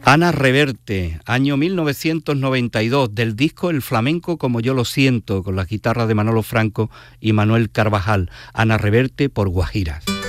Ana Reverte, año 1992, del disco El Flamenco como yo lo siento, con la guitarra de Manolo Franco y Manuel Carvajal. Ana Reverte por Guajiras.